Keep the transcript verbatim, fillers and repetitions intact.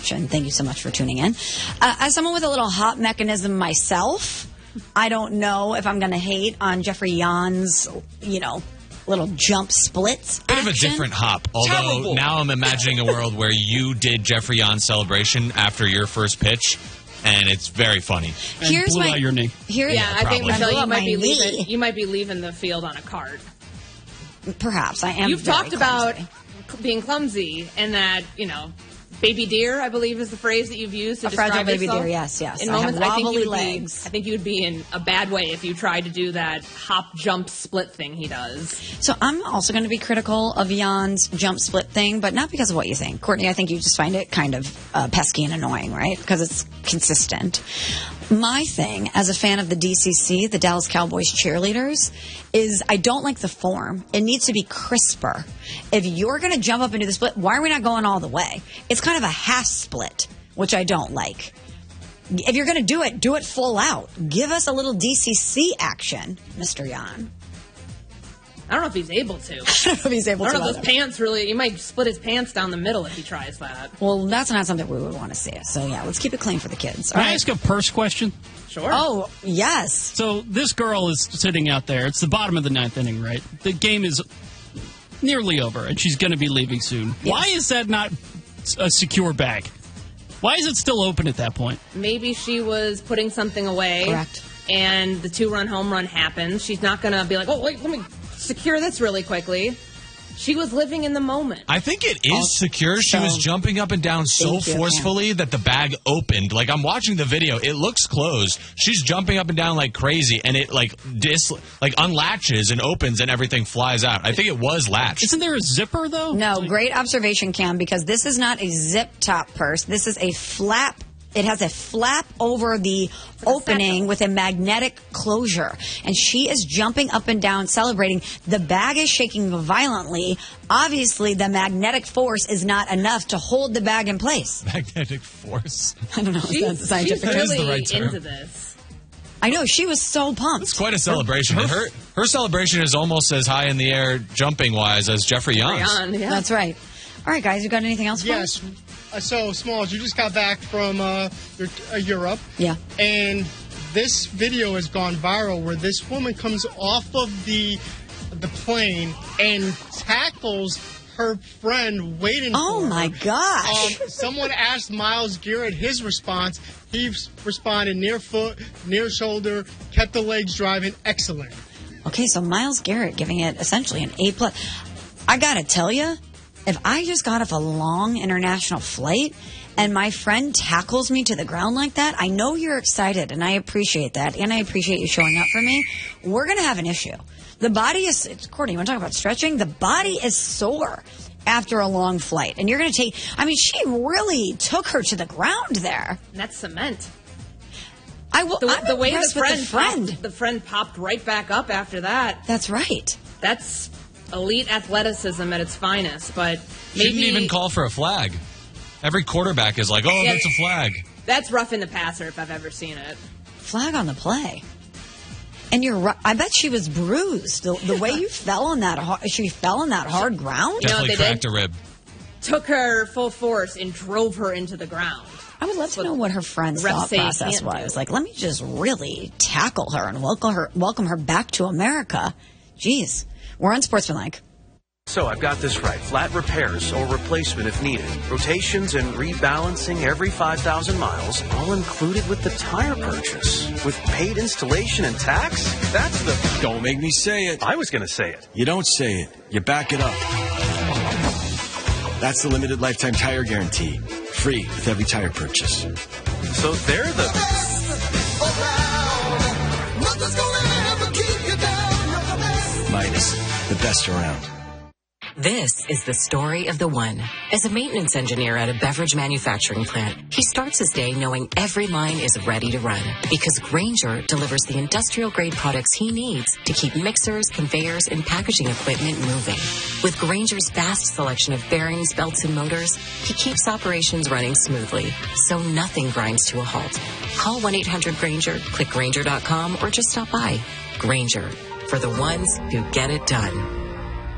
action. Thank you so much for tuning in. Uh, as someone with a little hop mechanism myself, I don't know if I'm going to hate on Jeffrey Jan's, you know, little jump splits Bit action. of a different hop. Although Terrible. now I'm imagining a world where you did Jeffrey Jan's celebration after your first pitch, and it's very funny. And Here's blew my, out your knee. Here, Yeah, I think, probably. Michelle, Blew you out might my be knee. leaving. You might be leaving the field on a cart. Perhaps I am. You've very talked about clumsy. being clumsy and that, you know, baby deer, I believe is the phrase that you've used to A describe fragile baby yourself. deer, yes, yes. In I have moments, I think, wobbly you would legs. Be, I think you would be in a bad way if you tried to do that hop, jump, split thing he does. So I'm also going to be critical of Jan's jump split thing, but not because of what you think. Courtney, I think you just find it kind of uh, pesky and annoying, right? Because it's consistent. My thing, as a fan of the D C C, the Dallas Cowboys cheerleaders, is I don't like the form. It needs to be crisper. If you're going to jump up and do the split, why are we not going all the way? It's kind of a half split, which I don't like. If you're going to do it, do it full out. Give us a little D C C action, Mister Jan. I don't know if he's able to. I don't know if he's able I to. don't know if those either. pants really, you might split his pants down the middle if he tries that. Well, that's not something we would want to see. So, yeah, let's keep it clean for the kids. All Can I right. ask a purse question? Sure. Oh, yes. So this girl is sitting out there. It's the bottom of the ninth inning, right? The game is nearly over, and she's going to be leaving soon. Yes. Why is that not a secure bag? Why is it still open at that point? Maybe she was putting something away. Correct. And the two-run home run happens. She's not going to be like, oh, wait, let me secure this really quickly. She was living in the moment. I think it is secure. She so- was jumping up and down so Thank you, forcefully that the bag opened. Like, I'm watching the video. It looks closed. She's jumping up and down like crazy, and it, like, dis like unlatches and opens, and everything flies out. I think it was latched. Isn't there a zipper, though? No, Like- great observation, Cam, because this is not a zip top purse. This is a flap. It has a flap over the opening with a magnetic closure. And she is jumping up and down, celebrating. The bag is shaking violently. Obviously, the magnetic force is not enough to hold the bag in place. Magnetic force. I don't know if She's, that's scientific. she's That is the really right term. into this. I know, she was so pumped. It's quite a celebration. Her, her, her celebration is almost as high in the air, jumping-wise, as Jeffrey Jan's. Beyond, yeah. That's right. All right, guys, you got anything else for us? Yes. Uh, so, Smalls, you just got back from uh, your, uh, Europe. Yeah. And this video has gone viral where this woman comes off of the the plane and tackles her friend waiting Oh, for my her. gosh. Um, someone asked Myles Garrett his response. He s- responded near foot, near shoulder, kept the legs driving. Excellent. Okay, so Myles Garrett giving it essentially an A plus. I gotta tell you, if I just got off a long international flight and my friend tackles me to the ground like that, I know you're excited and I appreciate that, and I appreciate you showing up for me. We're gonna have an issue. The body is, Courtney, you want to talk about stretching? The body is sore after a long flight, and you're gonna take. I mean, she really took her to the ground there. And that's cement. I will. The, I'm the way the impressed with friend, the friend. Popped, the friend popped right back up after that. That's right. That's elite athleticism at its finest. But She maybe didn't even call for a flag. Every quarterback is like, oh, Yeah. that's a flag. that's roughing the passer if I've ever seen it. Flag on the play. And you're right. I bet she was bruised. The, the way you fell on that, hard, she fell on that hard ground. know what Definitely they cracked did? a rib. Took her full force and drove her into the ground. I would love to know what her friend's the refs thought say you process can't was. do. Like, let me just really tackle her and welcome her, welcome her back to America. Jeez, we're unsportsmanlike. So I've got this right. Flat repairs or replacement if needed. Rotations and rebalancing every five thousand miles, all included with the tire purchase. With paid installation and tax? That's the... Don't make me say it. I was going to say it. You don't say it. You back it up. That's the limited lifetime tire guarantee. Free with every tire purchase. So they're the... Midas, the best around. This is the story of the one. As a maintenance engineer at a beverage manufacturing plant, he starts his day knowing every line is ready to run because Grainger delivers the industrial-grade products he needs to keep mixers, conveyors, and packaging equipment moving. With Grainger's vast selection of bearings, belts, and motors, he keeps operations running smoothly, so nothing grinds to a halt. Call one eight hundred Grainger, click Grainger dot com, or just stop by. Grainger, for the ones who get it done.